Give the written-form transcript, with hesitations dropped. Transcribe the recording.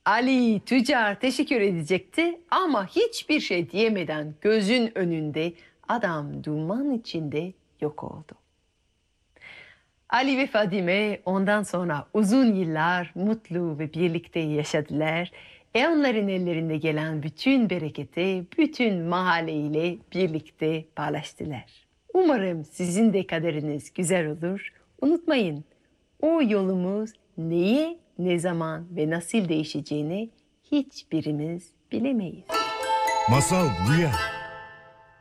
Ali tüccar teşekkür edecekti ama hiçbir şey diyemeden gözün önünde adam duman içinde yok oldu. Ali ve Fadime ondan sonra uzun yıllar mutlu ve birlikte yaşadılar. Onların ellerinde gelen bütün bereketi bütün mahalleyle birlikte paylaştılar. Umarım sizin de kaderiniz güzel olur. Unutmayın, o yolumuz neye, ne zaman ve nasıl değişeceğini hiçbirimiz bilemeyiz. Masal Rüya.